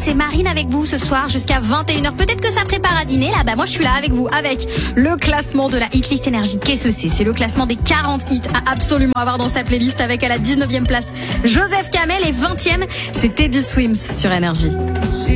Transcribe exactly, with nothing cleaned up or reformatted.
c'est Marine avec vous ce soir jusqu'à vingt et une heures. Peut-être que ça prépare à dîner. Là, bah moi je suis là avec vous avec le classement de la Hitlist Énergie. Qu'est-ce que c'est ? C'est le classement des quarante hits à absolument avoir dans sa playlist avec à la dix-neuvième place Joseph Kamel et vingtième, c'est Teddy Swims sur Énergie.